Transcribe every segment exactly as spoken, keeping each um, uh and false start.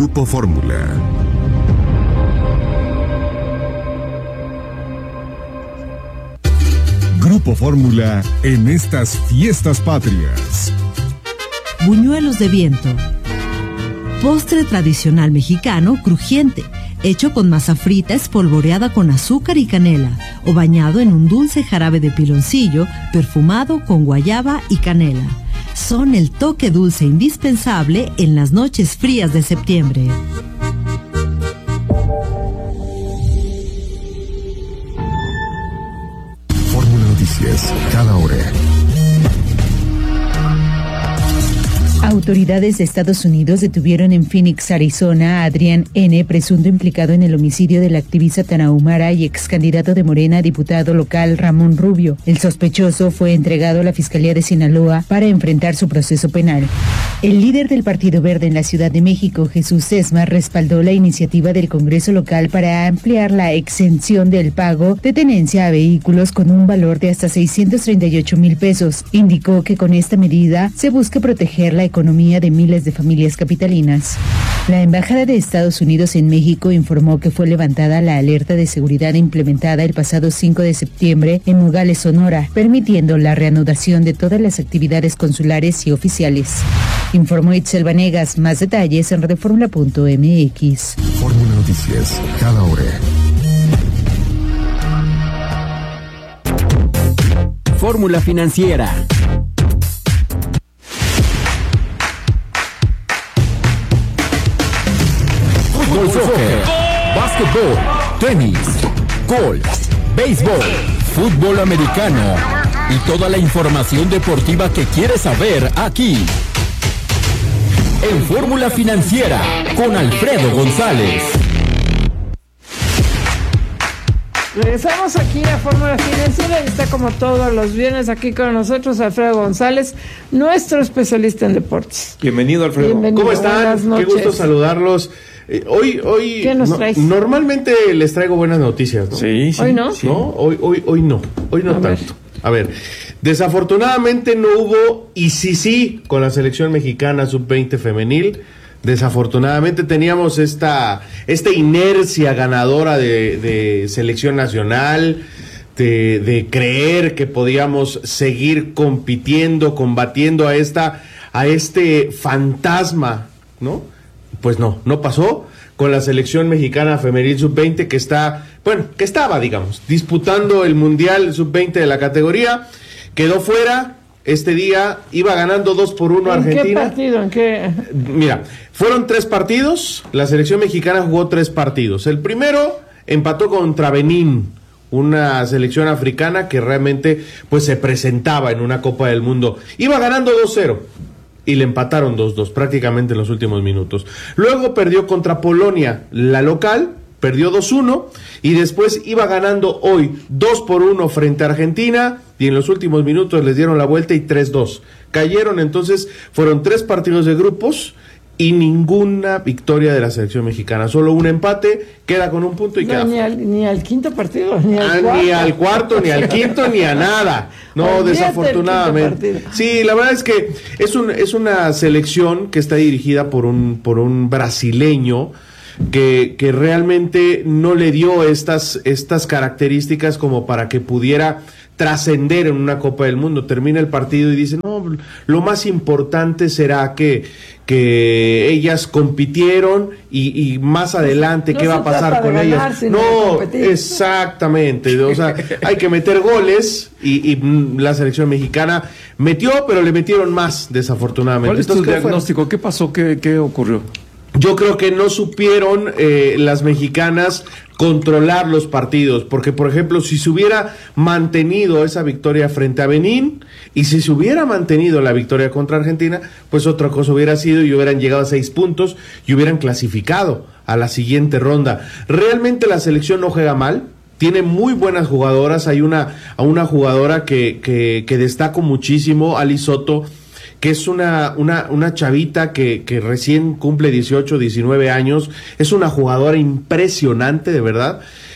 Grupo Fórmula. Grupo Fórmula en estas fiestas patrias. Buñuelos de viento. Postre tradicional mexicano crujiente, hecho con masa frita espolvoreada con azúcar y canela, o bañado en un dulce jarabe de piloncillo perfumado con guayaba y canela. Son el toque dulce indispensable en las noches frías de septiembre. Fórmula Noticias, cada hora. Autoridades de Estados Unidos detuvieron en Phoenix, Arizona, a Adrián N., presunto implicado en el homicidio del activista tarahumara y ex candidato de Morena a diputado local Ramón Rubio. El sospechoso fue entregado a la Fiscalía de Sinaloa para enfrentar su proceso penal. El líder del Partido Verde en la Ciudad de México, Jesús Sesma, respaldó la iniciativa del Congreso local para ampliar la exención del pago de tenencia a vehículos con un valor de hasta seiscientos treinta y ocho mil pesos. Indicó que con esta medida se busca proteger la economía de miles de familias capitalinas. La Embajada de Estados Unidos en México informó que fue levantada la alerta de seguridad implementada el pasado cinco de septiembre en Nogales, Sonora, permitiendo la reanudación de todas las actividades consulares y oficiales. Informó Itzel Vanegas. Más detalles en reformula punto m x. Fórmula Noticias, cada hora. Fórmula Financiera. Fútbol, soccer, básquetbol, tenis, golf, béisbol, fútbol americano y toda la información deportiva que quieres saber aquí. En Fórmula Financiera, con Alfredo González. Regresamos aquí a Fórmula Financiera y está como todos los viernes aquí con nosotros Alfredo González, nuestro especialista en deportes. Bienvenido, Alfredo. Bienvenido. ¿Cómo están? Qué gusto saludarlos. Eh, hoy, hoy. ¿Qué nos no, traes? Normalmente les traigo buenas noticias, ¿no? Sí, sí. ¿Hoy no? ¿No? Hoy, hoy, hoy no. Hoy no A tanto. ver. A ver, desafortunadamente no hubo y sí sí con la selección mexicana sub veinte femenil. Desafortunadamente teníamos esta, esta inercia ganadora de, de selección nacional, de, de creer que podíamos seguir compitiendo, combatiendo a esta, a este fantasma, ¿no? Pues no, no pasó con la selección mexicana femenil sub veinte que está, bueno, que estaba, digamos, disputando el Mundial sub veinte de la categoría, quedó fuera. Este día iba ganando dos por uno Argentina. ¿En qué partido? ¿En qué? Mira, fueron tres partidos, la selección mexicana jugó tres partidos. El primero empató contra Benín, una selección africana que realmente pues se presentaba en una Copa del Mundo. Iba ganando dos cero y le empataron dos dos prácticamente en los últimos minutos. Luego perdió contra Polonia, la local, perdió dos uno y después iba ganando hoy dos por uno frente a Argentina y en los últimos minutos les dieron la vuelta y tres dos. Cayeron, entonces fueron tres partidos de grupos y ninguna victoria de la selección mexicana, solo un empate, queda con un punto y No, queda ni, al, ni al quinto partido, ni al Ah, cuarto. ni al cuarto, ni al quinto, ni a nada. No, Olvídate desafortunadamente. del quinto Sí, la verdad es que es un es una selección que está dirigida por un por un brasileño que, que realmente no le dio estas estas características como para que pudiera trascender en una Copa del Mundo. Termina el partido y dice, no, lo más importante será que, que ellas compitieron y, y más adelante, No ¿qué se va a pasar trata de con ganar, ellas? sino de No, competir. exactamente, o sea, hay que meter goles y, y mm, la selección mexicana metió, pero le metieron más, desafortunadamente. ¿Cuál es tu Entonces, ¿qué fue? diagnóstico? ¿Qué pasó? ¿Qué, qué ocurrió? Yo creo que no supieron eh, las mexicanas controlar los partidos, porque por ejemplo, si se hubiera mantenido esa victoria frente a Benín y si se hubiera mantenido la victoria contra Argentina, pues otra cosa hubiera sido y hubieran llegado a seis puntos y hubieran clasificado a la siguiente ronda. Realmente la selección no juega mal, tiene muy buenas jugadoras, hay una, a una jugadora que, que, que destaco muchísimo, Ali Soto, que es una, una, una chavita que, que recién cumple dieciocho, diecinueve años, es una jugadora impresionante, de verdad,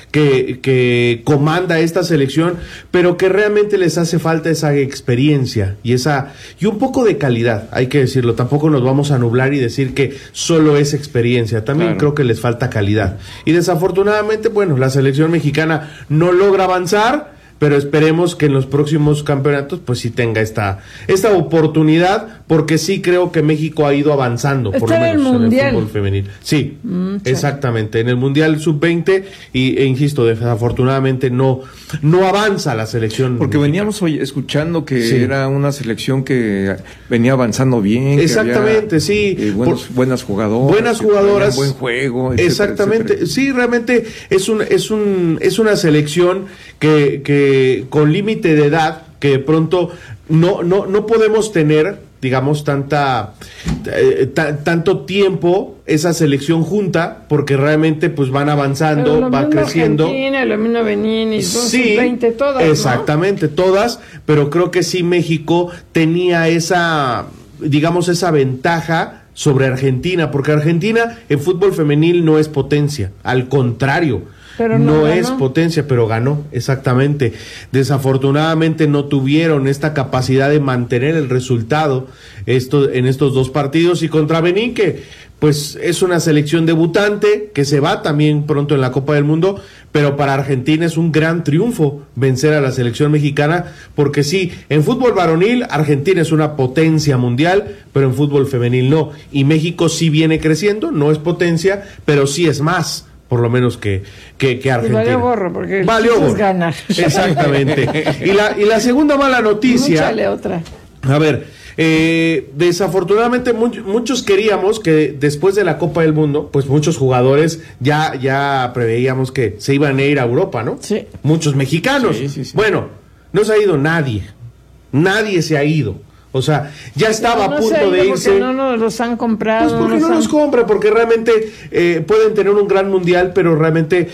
que, que comanda esta selección, pero que realmente les hace falta esa experiencia y esa y un poco de calidad, hay que decirlo. Tampoco nos vamos a nublar y decir que solo es experiencia, también claro. Creo que les falta calidad. Y desafortunadamente, bueno, la selección mexicana no logra avanzar, pero esperemos que en los próximos campeonatos pues sí tenga esta esta oportunidad, porque sí creo que México ha ido avanzando, por lo menos en el, mundial. en el fútbol femenil. Sí, mm, exactamente, en el Mundial sub veinte y e insisto, desafortunadamente no no avanza la selección. Porque mexicana. Veníamos hoy escuchando que sí. era una selección que venía avanzando bien. Exactamente, que había, sí. Eh, buenos, por, buenas jugadoras. Buenas jugadoras. Buen juego. Etcétera, exactamente, etcétera. Sí, realmente es un es un es una selección que que con límite de edad, que de pronto no no no podemos tener, digamos, tanta eh, ta, tanto tiempo esa selección junta, porque realmente pues van avanzando, van creciendo. Argentina, lo mismo Benín, sí, veinte todas, exactamente, ¿no? Todas, pero creo que sí México tenía esa, digamos, esa ventaja sobre Argentina, porque Argentina en fútbol femenil no es potencia, al contrario. Pero no, no es potencia, pero ganó, exactamente. Desafortunadamente no tuvieron esta capacidad de mantener el resultado esto, en estos dos partidos, y contra Benín, que pues es una selección debutante, que se va también pronto en la Copa del Mundo, pero para Argentina es un gran triunfo vencer a la selección mexicana, porque sí, en fútbol varonil Argentina es una potencia mundial, pero en fútbol femenil no, y México sí viene creciendo, no es potencia, pero sí es más, por lo menos que, que, que Argentina. Y valió gorro, porque valió gorro. Ganar. Exactamente. Y la, y la segunda mala noticia. Múchale otra. A ver, eh, desafortunadamente much, muchos queríamos que después de la Copa del Mundo, pues muchos jugadores ya, ya preveíamos que se iban a ir a Europa, ¿no? Sí. Muchos mexicanos. Sí, sí, sí. Bueno, no se ha ido nadie. Nadie se ha ido. O sea, ya estaba no, no a punto de irse. No, no los han comprado. Pues porque no, no los han... compra, porque realmente eh, pueden tener un gran mundial, pero realmente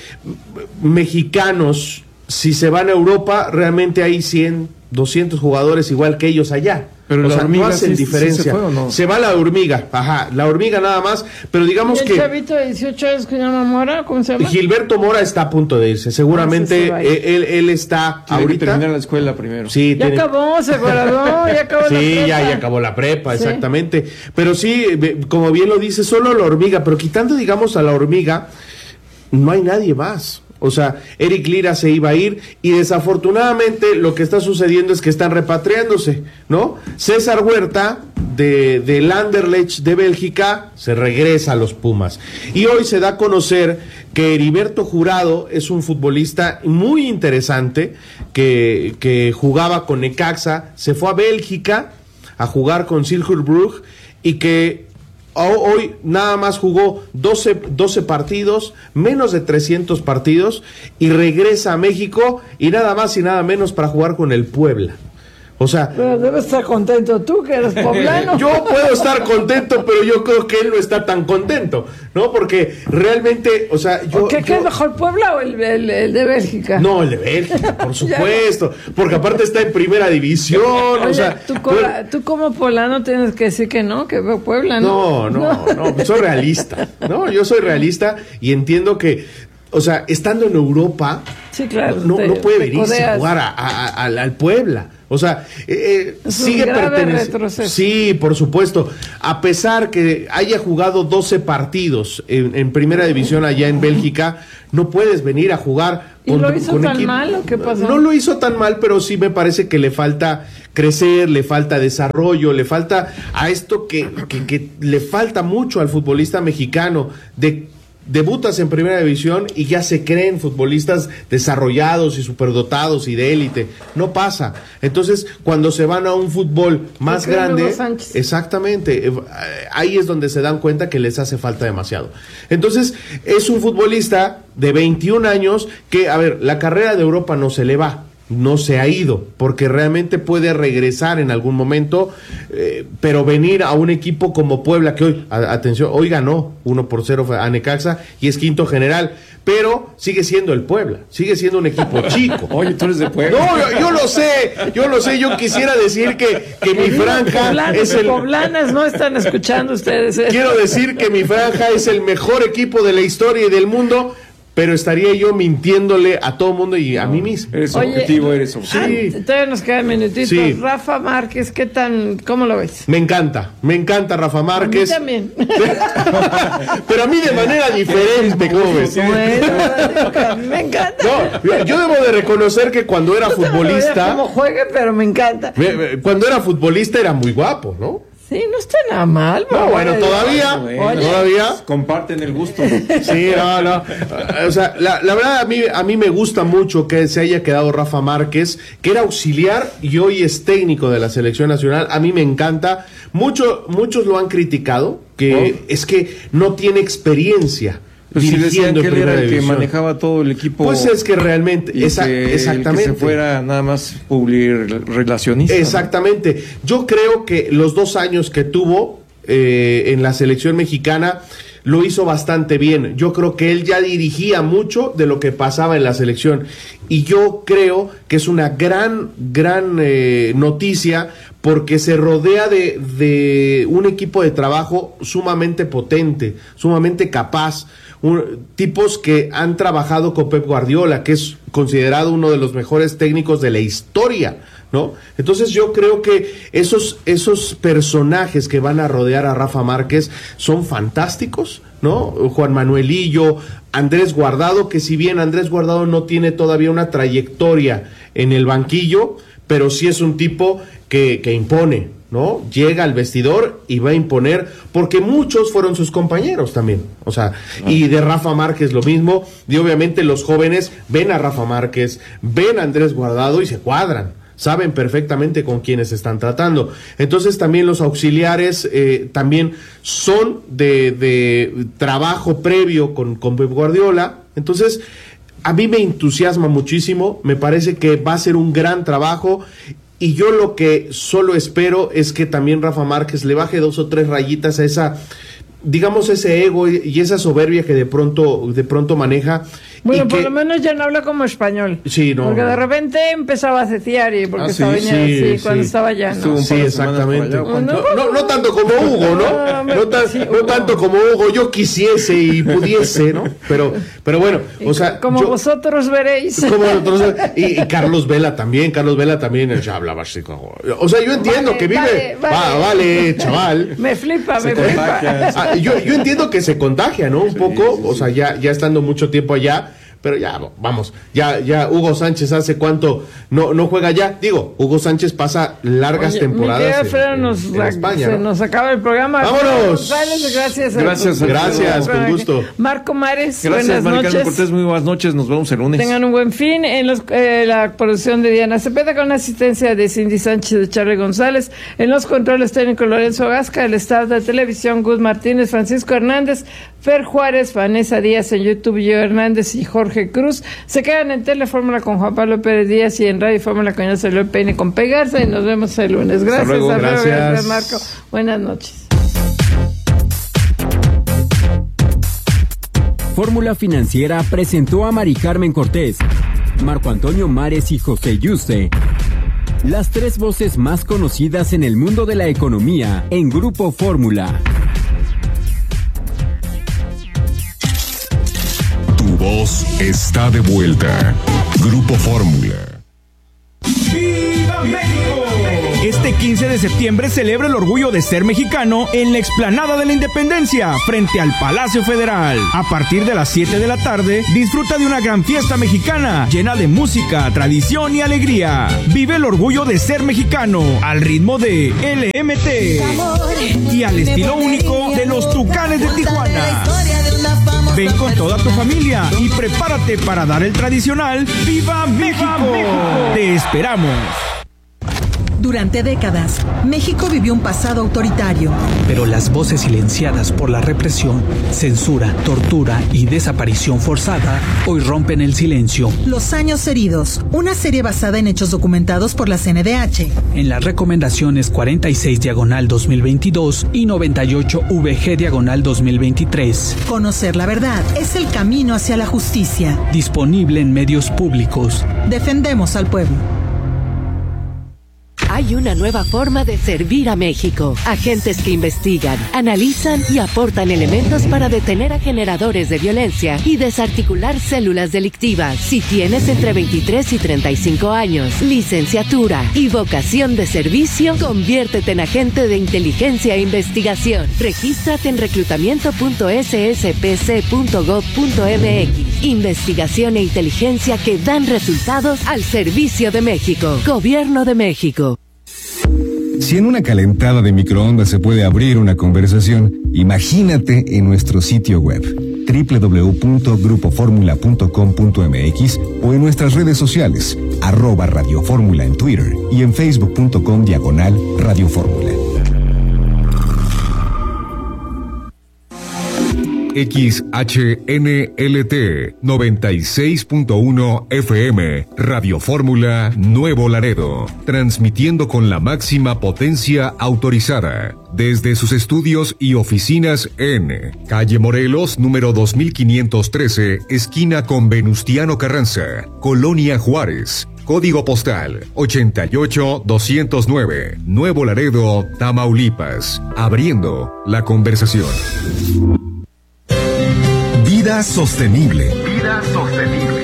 mexicanos, si se van a Europa, realmente hay cien, doscientos jugadores igual que ellos allá. Pero o la sea, hormiga no hacen sí, diferencia. Sí se, fue, ¿o no? Se va la hormiga, ajá, la hormiga nada más, pero digamos ¿Y el que... el chavito de dieciocho años que se llama Mora, ¿cómo se llama? Gilberto Mora está a punto de irse, seguramente ah, él, él, él está Tiene ahorita... que terminar la escuela primero. Sí, ya tiene... acabó, se graduó, ya acabó sí, la prepa. Sí, ya, ya acabó la prepa, sí. Exactamente. Pero sí, como bien lo dice, solo la hormiga, pero quitando, digamos, a la hormiga, no hay nadie más. O sea, Eric Lira se iba a ir y desafortunadamente lo que está sucediendo es que están repatriándose, ¿no? César Huerta de, de Anderlecht de Bélgica se regresa a los Pumas. Y hoy se da a conocer que Heriberto Jurado es un futbolista muy interesante que, que jugaba con Necaxa, se fue a Bélgica a jugar con Silkeborg y que hoy nada más jugó doce, doce partidos, menos de trescientos partidos, y regresa a México y nada más y nada menos para jugar con el Puebla. O sea, pero debes estar contento tú, que eres poblano. Yo puedo estar contento, pero yo creo que él no está tan contento, ¿no? Porque realmente, o sea, yo... ¿Qué, yo... ¿Qué es mejor, Puebla o el, el, el de Bélgica? No, el de Bélgica, por supuesto, porque aparte está en primera división. Oye, o sea, tú, cola, tú como poblano tienes que decir que no, que veo Puebla, ¿no? No, no, no, no, soy realista, ¿no? Yo soy realista y entiendo que, o sea, estando en Europa, sí, claro, no, te, no puede venirse codeas. a jugar a, a, a, al Puebla. O sea, eh, sigue perteneciendo. Sí, por supuesto. A pesar que haya jugado doce partidos en, en primera división allá en Bélgica, no puedes venir a jugar. ¿Y con, lo hizo tan equipo. mal o qué pasó? No lo hizo tan mal, pero sí me parece que le falta crecer, le falta desarrollo, le falta a esto que, que, que le falta mucho al futbolista mexicano de debutas en primera división y ya se creen futbolistas desarrollados y superdotados y de élite. No pasa. Entonces, cuando se van a un fútbol más grande, exactamente, ahí es donde se dan cuenta que les hace falta demasiado. Entonces, es un futbolista de veintiún años que, a ver, la carrera de Europa no se le va. No se ha ido, porque realmente puede regresar en algún momento, eh, pero venir a un equipo como Puebla, que hoy, a, atención, hoy ganó uno por cero a Necaxa y es quinto general, pero sigue siendo el Puebla, sigue siendo un equipo chico. Oye, tú eres de Puebla. No, yo, yo lo sé, yo lo sé, yo quisiera decir que, que mi franja poblanas, es el... poblanas no están escuchando ustedes. ¿eh? Quiero decir que mi franja es el mejor equipo de la historia y del mundo, pero estaría yo mintiéndole a todo el mundo y a mí mismo. Eres Oye, objetivo, eres objetivo. Sí. Ah, todavía nos quedan minutitos. Sí. Rafa Márquez, ¿qué tan, cómo lo ves? Me encanta, me encanta Rafa Márquez. A mí también. Pero a mí de manera diferente, ¿cómo ves? Bueno, me encanta. No, yo debo de reconocer que cuando era No tengo idea futbolista, cómo juegue, pero me encanta. cuando era futbolista era muy guapo, ¿no? Sí, no está nada mal. No, bueno, Oye, todavía, oye, todavía. Comparten el gusto. Sí, no, no. O sea, la, la verdad a mí, a mí me gusta mucho que se haya quedado Rafa Márquez, que era auxiliar y hoy es técnico de la selección nacional. A mí me encanta. Mucho, muchos lo han criticado, que ¿Oh? es que no tiene experiencia. Pues si decían dirigiendo que en él era primera el que división. manejaba todo el equipo. Pues es que realmente, y esa, que exactamente. El que se fuera nada más publir relacionista. Exactamente. Yo creo que los dos años que tuvo eh, en la selección mexicana lo hizo bastante bien. Yo creo que él ya dirigía mucho de lo que pasaba en la selección. Y yo creo que es una gran, gran eh, noticia porque se rodea de, de un equipo de trabajo sumamente potente, sumamente capaz. Un, tipos que han trabajado con Pep Guardiola, que es considerado uno de los mejores técnicos de la historia, ¿no? Entonces yo creo que esos, esos personajes que van a rodear a Rafa Márquez son fantásticos, ¿no? Juan Manuelillo, Andrés Guardado, que si bien Andrés Guardado no tiene todavía una trayectoria en el banquillo, pero sí es un tipo que, que impone, ¿no? Llega al vestidor y va a imponer, porque muchos fueron sus compañeros también, o sea, no. Y de Rafa Márquez lo mismo, y obviamente los jóvenes ven a Rafa Márquez, ven a Andrés Guardado y se cuadran, saben perfectamente con quiénes están tratando. Entonces también los auxiliares eh, también son de, de trabajo previo con, con Pep Guardiola, entonces a mí me entusiasma muchísimo, me parece que va a ser un gran trabajo. Y yo lo que solo espero es que también Rafa Márquez le baje dos o tres rayitas a esa, digamos, ese ego y esa soberbia que de pronto, de pronto maneja. Bueno, y por que, lo menos ya no habla como español. Sí, no. Porque no. de repente empezaba a ceciar y porque Ah, sí, estaba sí, sí, sí. cuando estaba allá, ¿no? Sí, exactamente. Allá, no, no, no tanto como Hugo, ¿no? No, No, tan, sí, no Hugo. tanto como Hugo, yo quisiese y pudiese, ¿no? Pero, pero bueno, o sea, como yo, vosotros veréis. como nosotros, y, y Carlos Vela también, Carlos Vela también ya hablaba así como, o sea, yo entiendo Vale, que vive, vale, vale. Va, vale, chaval. Me flipa, Se me flipa. contagia. Ah, yo, yo entiendo que se contagia, ¿no? Un Sí, poco, sí, o sí. sea, ya, ya estando mucho tiempo allá, pero ya, vamos, ya, ya Hugo Sánchez hace cuánto no, no juega ya. Digo, Hugo Sánchez pasa largas Oye, temporadas mi querido en, Alfredo, en- nos, en España, se ¿no? nos acaba el programa. ¡Vámonos! González, gracias. Gracias, Alfredo. Gracias, con gusto. Marco Mares, Gracias, buenas Maricarmen noches. Cortés, muy buenas noches, nos vemos el lunes. Tengan un buen fin. En los, eh, la producción de Diana Cepeda con la asistencia de Cindy Sánchez, de Charlie González. En los controles técnicos Lorenzo Gasca, el staff de televisión Gus Martínez, Francisco Hernández, Fer Juárez, Vanessa Díaz en YouTube, yo Hernández y Jorge Cruz. Se quedan en Telefórmula con Juan Pablo Pérez Díaz y en Radio Fórmula con Ignacio León Peine con Pegarse y nos vemos el lunes. Gracias, luego. Alfredo, Gracias. Marco. Buenas noches. Fórmula Financiera presentó a Mari Carmen Cortés, Marco Antonio Mares y José Yuste, las tres voces más conocidas en el mundo de la economía en Grupo Fórmula. Tu voz está de vuelta. Grupo Fórmula. ¡Viva México! Este quince de septiembre celebra el orgullo de ser mexicano en la explanada de la Independencia, frente al Palacio Federal. A partir de las siete de la tarde, disfruta de una gran fiesta mexicana, llena de música, tradición y alegría. Vive el orgullo de ser mexicano, al ritmo de L M T y al estilo único de los Tucanes de Tijuana. Ven con toda tu familia y prepárate para dar el tradicional ¡Viva México! ¡Te esperamos! Durante décadas, México vivió un pasado autoritario. Pero las voces silenciadas por la represión, censura, tortura y desaparición forzada hoy rompen el silencio. Los años heridos, una serie basada en hechos documentados por la C N D H. En las recomendaciones cuarenta y seis diagonal dos mil veintidós y noventa y ocho V G diagonal dos mil veintitrés. Conocer la verdad es el camino hacia la justicia. Disponible en medios públicos. Defendemos al pueblo. Hay una nueva forma de servir a México. Agentes que investigan, analizan y aportan elementos para detener a generadores de violencia y desarticular células delictivas. Si tienes entre veintitrés y treinta y cinco años, licenciatura y vocación de servicio, conviértete en agente de inteligencia e investigación. Regístrate en reclutamiento punto s s p c punto gov punto m x. Investigación e inteligencia que dan resultados al servicio de México. Gobierno de México. Si en una calentada de microondas se puede abrir una conversación, imagínate en nuestro sitio web doble u doble u doble u punto grupo fórmula punto com punto m x o en nuestras redes sociales, arroba Radio Fórmula en Twitter y en facebook punto com diagonal Radio Fórmula. X H N L T noventa y seis punto uno F M, Radio Fórmula Nuevo Laredo, transmitiendo con la máxima potencia autorizada, desde sus estudios y oficinas en Calle Morelos, número dos mil quinientos trece, esquina con Venustiano Carranza, Colonia Juárez. Código postal ochenta y ocho doscientos nueve, Nuevo Laredo, Tamaulipas. Abriendo la conversación. Vida sostenible. Vida sostenible.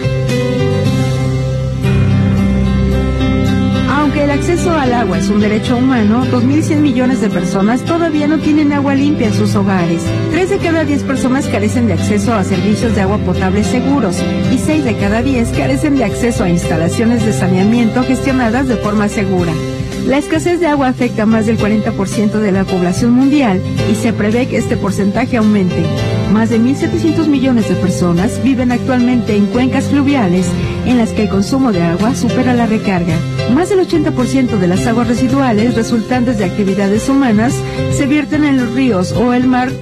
Aunque el acceso al agua es un derecho humano, dos mil cien millones de personas todavía no tienen agua limpia en sus hogares. tres de cada diez personas carecen de acceso a servicios de agua potable seguros y seis de cada diez carecen de acceso a instalaciones de saneamiento gestionadas de forma segura. La escasez de agua afecta a más del cuarenta por ciento de la población mundial y se prevé que este porcentaje aumente. Más de mil setecientos millones de personas viven actualmente en cuencas fluviales en las que el consumo de agua supera la recarga. Más del ochenta por ciento de las aguas residuales resultantes de actividades humanas se vierten en los ríos o el mar.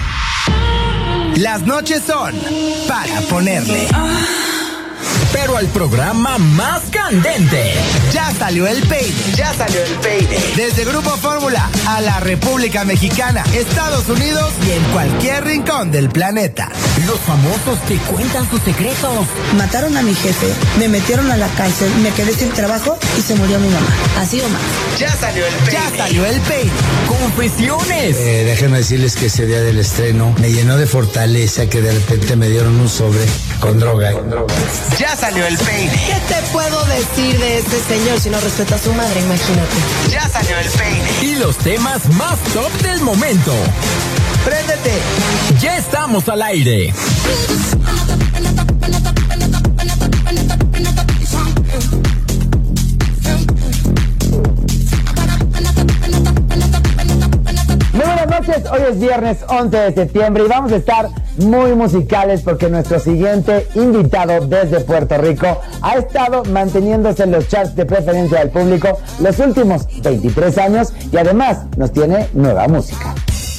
Las noches son para ponerle. Pero al programa más candente. Ya salió el peine. Ya salió el peine. Desde Grupo Fórmula a la República Mexicana, Estados Unidos y en cualquier rincón del planeta. Los famosos que cuentan sus secretos. Mataron a mi jefe, me metieron a la cárcel, me quedé sin trabajo y se murió mi mamá. Así o más. Ya salió el peine. Ya salió el peine. Confesiones. Eh, déjenme decirles que ese día del estreno me llenó de fortaleza que de repente me dieron un sobre con droga. Con droga. Ya salió el peine. ¿Qué te puedo decir de ese señor si no respeta a su madre? Imagínate. Ya salió el peine. Y los temas más top del momento. ¡Préndete! Ya estamos al aire. Muy buenas noches, hoy es viernes once de septiembre y vamos a estar muy musicales porque nuestro siguiente invitado desde Puerto Rico ha estado manteniéndose en los charts de preferencia del público los últimos veintitrés años y además nos tiene nueva música.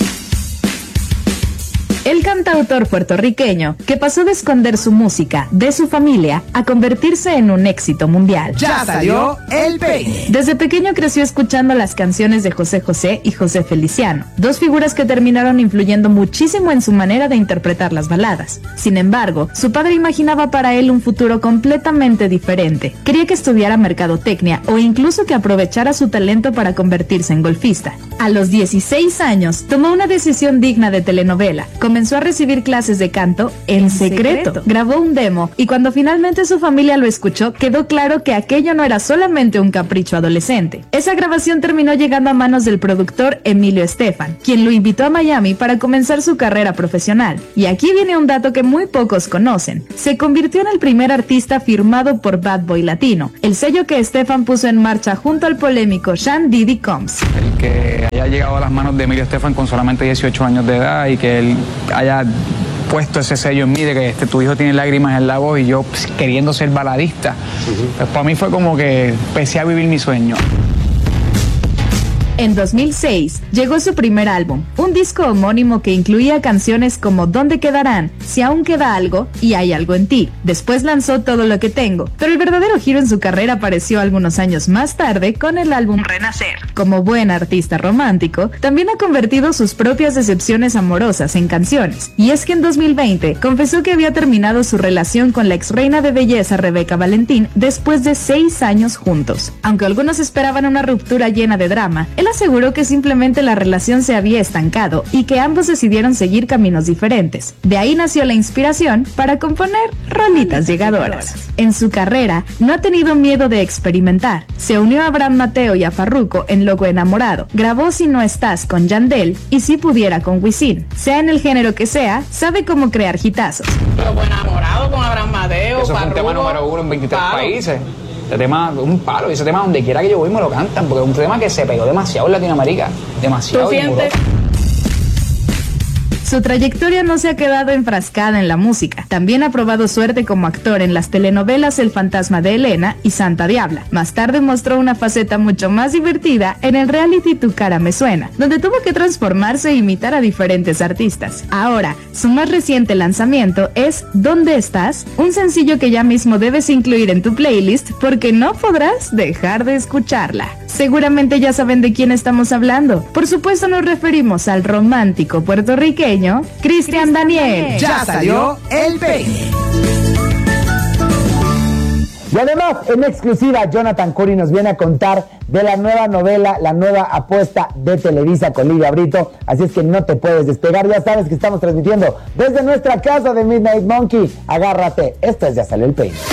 El cantautor puertorriqueño que pasó de esconder su música de su familia a convertirse en un éxito mundial. Ya salió el peine. Desde pequeño creció escuchando las canciones de José José y José Feliciano, dos figuras que terminaron influyendo muchísimo en su manera de interpretar las baladas. Sin embargo, su padre imaginaba para él un futuro completamente diferente. Quería que estudiara mercadotecnia o incluso que aprovechara su talento para convertirse en golfista. A los dieciséis años, tomó una decisión digna de telenovela. Comenzó a recibir clases de canto en secreto. secreto. Grabó un demo y cuando finalmente su familia lo escuchó, quedó claro que aquello no era solamente un capricho adolescente. Esa grabación terminó llegando a manos del productor Emilio Estefan, quien lo invitó a Miami para comenzar su carrera profesional. Y aquí viene un dato que muy pocos conocen. Se convirtió en el primer artista firmado por Bad Boy Latino, el sello que Estefan puso en marcha junto al polémico Sean Diddy Combs. El que haya llegado a las manos de Emilio Estefan con solamente dieciocho años de edad y que él haya puesto ese sello en mí de que este, tu hijo tiene lágrimas en la voz y yo pues, queriendo ser baladista, uh-huh. Pues para mí fue como que empecé a vivir mi sueño. En dos mil seis llegó su primer álbum, un disco homónimo que incluía canciones como ¿Dónde quedarán?, Si aún queda algo y Hay algo en ti. Después lanzó Todo lo que tengo, pero el verdadero giro en su carrera apareció algunos años más tarde con el álbum Renacer. Como buen artista romántico, también ha convertido sus propias decepciones amorosas en canciones. Y es que en dos mil veinte confesó que había terminado su relación con la ex reina de belleza Rebeca Valentín después de seis años juntos. Aunque algunos esperaban una ruptura llena de drama, él aseguró que simplemente la relación se había estancado y que ambos decidieron seguir caminos diferentes. De ahí nació la inspiración para componer rolitas llegadoras. En su carrera, no ha tenido miedo de experimentar. Se unió a Abraham Mateo y a Farruko en Loco Enamorado. Grabó Si no estás con Yandel y Si pudiera con Wisin. Sea en el género que sea, sabe cómo crear hitazos. Loco Enamorado con Abraham Mateo, Eso fue un tema número uno en veintitrés países. Ese tema es un palo, y ese tema donde quiera que yo voy me lo cantan, porque es un tema que se pegó demasiado en Latinoamérica, demasiado. ¿Tú sientes? Su trayectoria no se ha quedado enfrascada en la música. También ha probado suerte como actor en las telenovelas El fantasma de Elena y Santa Diabla. Más tarde mostró una faceta mucho más divertida en el reality Tu cara me suena, donde tuvo que transformarse e imitar a diferentes artistas. Ahora, su más reciente lanzamiento es ¿Dónde estás?, un sencillo que ya mismo debes incluir en tu playlist porque no podrás dejar de escucharla. Seguramente ya saben de quién estamos hablando. Por supuesto nos referimos al romántico puertorriqueño Cristian Daniel. Ya salió el peine. Y además, en exclusiva, Jonathan Curry nos viene a contar de la nueva novela, la nueva apuesta de Televisa con Lidia Brito. Así es que no te puedes despegar. Ya sabes que estamos transmitiendo desde nuestra casa de Midnight Monkey. Agárrate, esto es Ya Salió el Peine.